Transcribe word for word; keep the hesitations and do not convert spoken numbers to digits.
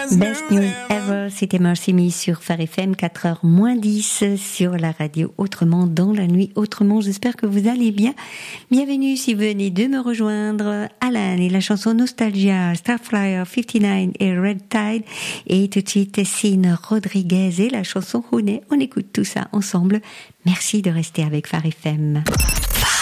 Best News Ever, c'était Mercy Me sur Phare F M, quatre heures moins dix sur la radio Autrement dans la nuit Autrement. J'espère que vous allez bien. Bienvenue si vous venez de me rejoindre. Alan et la chanson Nostalgia, Starflyer cinquante-neuf et Red Tide. Et tout de suite, Cine Rodriguez et la chanson Rooney. On écoute tout ça ensemble. Merci de rester avec Phare F M.